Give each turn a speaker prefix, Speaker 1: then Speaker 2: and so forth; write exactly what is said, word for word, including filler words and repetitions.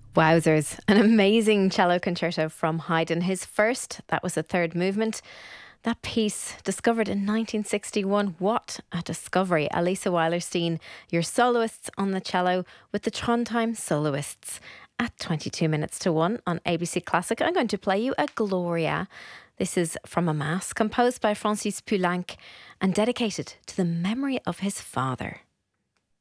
Speaker 1: Wowzers, an amazing cello concerto from Haydn. His first, that was a third movement. That piece, discovered in nineteen sixty-one, what a discovery. Elisa Weilerstein, your soloists on the cello with the Trondheim Soloists. At twenty-two minutes to one on A B C Classic, I'm going to play you a Gloria. This is from a mass composed by Francis Poulenc and dedicated to the memory of his father.